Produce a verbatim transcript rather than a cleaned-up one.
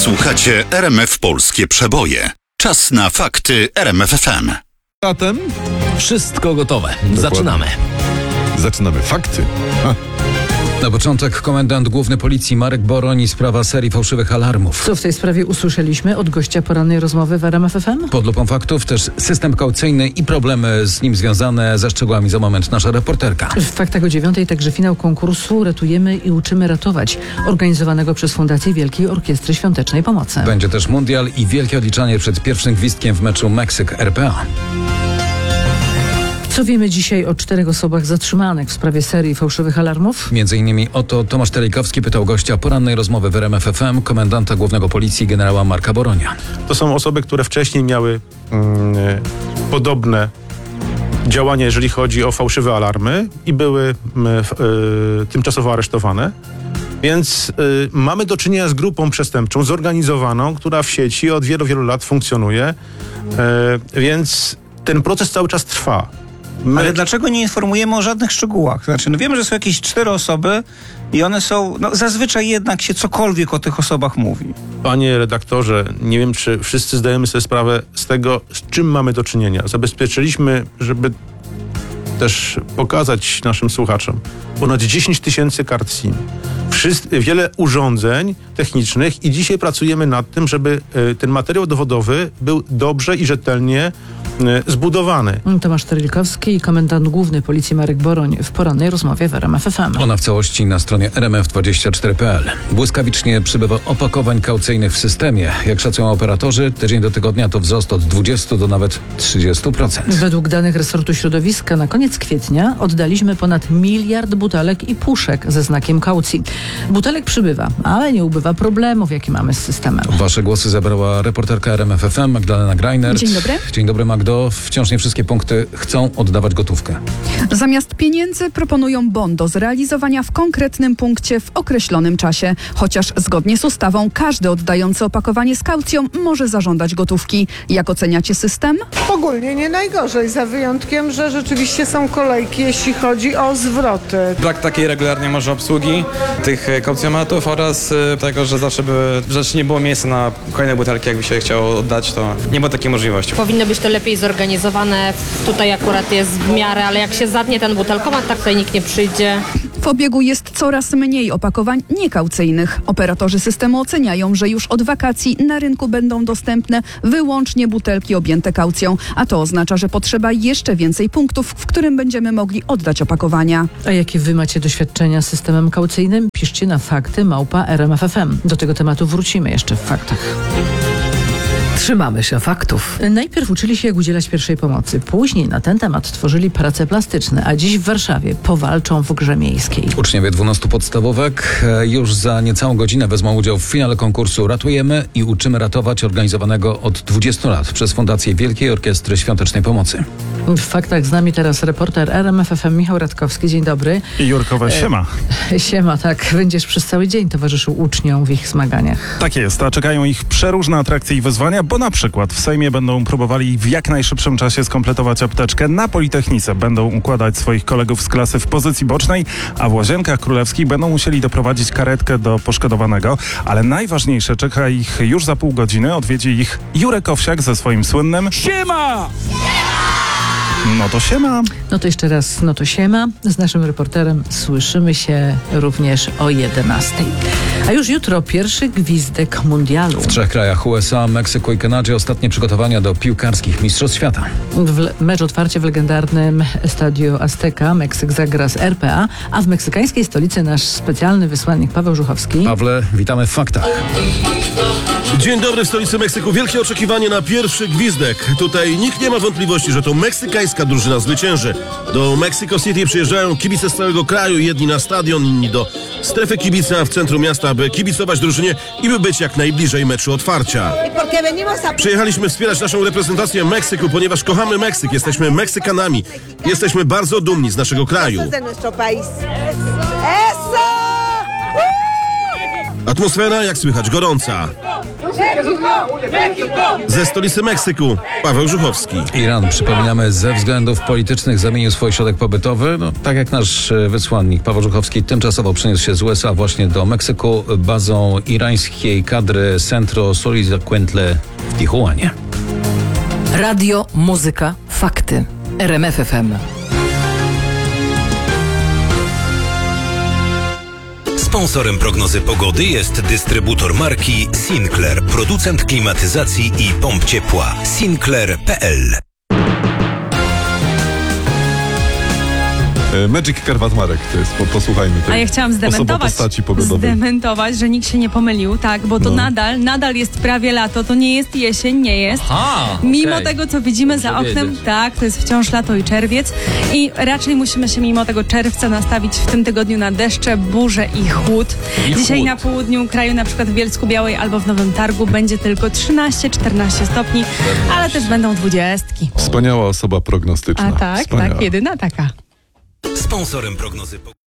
Słuchacie R M F Polskie Przeboje. Czas na fakty R M F F M. Zatem wszystko gotowe. Dokładnie. Zaczynamy. Zaczynamy fakty. Ha. Na początek komendant główny policji Marek Boroń i sprawa serii fałszywych alarmów. Co w tej sprawie usłyszeliśmy od gościa porannej rozmowy w R M F F M? Pod lupą faktów też system kaucyjny i problemy z nim związane. Ze szczegółami za moment nasza reporterka. W faktach o dziewiątej także finał konkursu Ratujemy i uczymy ratować, organizowanego przez Fundację Wielkiej Orkiestry Świątecznej Pomocy. Będzie też mundial i wielkie odliczanie przed pierwszym gwizdkiem w meczu Meksyk R P A. Co wiemy dzisiaj o czterech osobach zatrzymanych w sprawie serii fałszywych alarmów? Między innymi o to Tomasz Telikowski pytał gościa porannej rozmowy w R M F F M, komendanta głównego policji generała Marka Boronia. To są osoby, które wcześniej miały mm, podobne działania, jeżeli chodzi o fałszywe alarmy i były mm, f, y, tymczasowo aresztowane. Więc y, mamy do czynienia z grupą przestępczą, zorganizowaną, która w sieci od wielu, wielu lat funkcjonuje. Y, więc ten proces cały czas trwa. My... Ale dlaczego nie informujemy o żadnych szczegółach? Znaczy, no wiemy, że są jakieś cztery osoby i one są, no zazwyczaj jednak się cokolwiek o tych osobach mówi. Panie redaktorze, nie wiem, czy wszyscy zdajemy sobie sprawę z tego, z czym mamy do czynienia. Zabezpieczyliśmy, żeby też pokazać naszym słuchaczom, ponad dziesięć tysięcy kart SIM, Wszyscy, wiele urządzeń technicznych i dzisiaj pracujemy nad tym, żeby y, ten materiał dowodowy był dobrze i rzetelnie y, zbudowany. Tomasz Telikowski i komendant główny policji Marek Boroń w porannej rozmowie w R M F F M. Ona w całości na stronie R M F dwadzieścia cztery kropka p l. Błyskawicznie przybywa opakowań kaucyjnych w systemie. Jak szacują operatorzy, tydzień do tygodnia to wzrost od dwudziestu do nawet trzydziestu procent. Według danych resortu środowiska na koniec kwietnia oddaliśmy ponad miliard butelek i puszek ze znakiem kaucji. Butelek przybywa, ale nie ubywa problemów, jakie mamy z systemem. Wasze głosy zabrała reporterka R M F F M Magdalena Grajner. Dzień dobry. Dzień dobry, Magdo. Wciąż nie wszystkie punkty chcą oddawać gotówkę. Zamiast pieniędzy proponują bon do zrealizowania w konkretnym punkcie w określonym czasie. Chociaż zgodnie z ustawą każdy oddający opakowanie z kaucją może zażądać gotówki. Jak oceniacie system? Ogólnie nie najgorzej, za wyjątkiem, że rzeczywiście są kolejki, jeśli chodzi o zwroty. Brak takiej regularnej może obsługi tych kaucjomatów oraz y, tego, że zawsze by, że nie było miejsca na kolejne butelki, jakby się chciało oddać, to nie było takiej możliwości. Powinno być to lepiej zorganizowane. Tutaj akurat jest w miarę, ale jak się zadnie ten butelkomat, tak tutaj nikt nie przyjdzie. W obiegu jest coraz mniej opakowań niekaucyjnych. Operatorzy systemu oceniają, że już od wakacji na rynku będą dostępne wyłącznie butelki objęte kaucją, a to oznacza, że potrzeba jeszcze więcej punktów, w którym będziemy mogli oddać opakowania. A jakie wy macie doświadczenia z systemem kaucyjnym? Piszcie na fakty małpa R M F F M. Do tego tematu wrócimy jeszcze w faktach. Trzymamy się faktów. Najpierw uczyli się, jak udzielać pierwszej pomocy. Później na ten temat tworzyli prace plastyczne, a dziś w Warszawie powalczą w grze miejskiej. Uczniowie dwunastu podstawówek już za niecałą godzinę wezmą udział w finale konkursu Ratujemy i uczymy ratować, organizowanego od dwudziestu lat przez Fundację Wielkiej Orkiestry Świątecznej Pomocy. W faktach z nami teraz reporter R M F F M Michał Radkowski. Dzień dobry. I Jurkowa, siema. E, siema, tak. Będziesz przez cały dzień towarzyszył uczniom w ich zmaganiach. Tak jest, a czekają ich przeróżne atrakcje i wyzwania, bo na przykład w Sejmie będą próbowali w jak najszybszym czasie skompletować apteczkę. Na Politechnice będą układać swoich kolegów z klasy w pozycji bocznej, a w Łazienkach Królewskich będą musieli doprowadzić karetkę do poszkodowanego. Ale najważniejsze, czeka ich już za pół godziny. Odwiedzi ich Jurek Owsiak ze swoim słynnym Siema! No to siema. No to jeszcze raz, no to siema. Z naszym reporterem słyszymy się również o jedenastej. A już jutro pierwszy gwizdek mundialu. W trzech krajach U S A, Meksyku i Kanadzie ostatnie przygotowania do piłkarskich mistrzostw świata. W le- mecz otwarcie w legendarnym Estadio Azteca Meksyk zagra z R P A, a w meksykańskiej stolicy nasz specjalny wysłannik Paweł Żuchowski. Pawle, witamy w faktach. Dzień dobry, w stolicy Meksyku. Wielkie oczekiwanie na pierwszy gwizdek. Tutaj nikt nie ma wątpliwości, że to meksykańska drużyna zwycięży. Do Mexico City przyjeżdżają kibice z całego kraju, jedni na stadion, inni do strefy kibica w centrum miasta, aby kibicować drużynie i by być jak najbliżej meczu otwarcia. Przyjechaliśmy wspierać naszą reprezentację Meksyku, ponieważ kochamy Meksyk, jesteśmy Meksykanami. Jesteśmy bardzo dumni z naszego kraju. Atmosfera, jak słychać, gorąca. Ze stolicy Meksyku Paweł Żuchowski. Iran, przypominamy, ze względów politycznych zamienił swój środek pobytowy. No, tak jak nasz e, wysłannik Paweł Żuchowski tymczasowo przeniósł się z U S A właśnie do Meksyku bazą irańskiej kadry Centro Solidaridad w Tijuanie. Radio, muzyka, fakty. R M F F M. Sponsorem prognozy pogody jest dystrybutor marki Sinclair, producent klimatyzacji i pomp ciepła. Sinclair kropka p l. Magic Karwat Marek to jest, po, posłuchajmy tej A ja chciałam zdementować, postaci pogodowej. zdementować, że nikt się nie pomylił, tak, bo to No. nadal, nadal jest prawie lato, to nie jest jesień, nie jest. Aha, Mimo okej. tego, co widzimy za Dobrze oknem, wiedzieć. tak, to jest wciąż lato i czerwiec i raczej musimy się mimo tego czerwca nastawić w tym tygodniu na deszcze, burze i chłód. I Dzisiaj chłód. na południu kraju, na przykład w Bielsku Białej albo w Nowym Targu będzie tylko trzynaście czternaście stopni, ale też będą dwudziestki. Wspaniała osoba prognostyczna. A tak, Wspaniała. tak, jedyna taka. Sponsorem prognozy pogody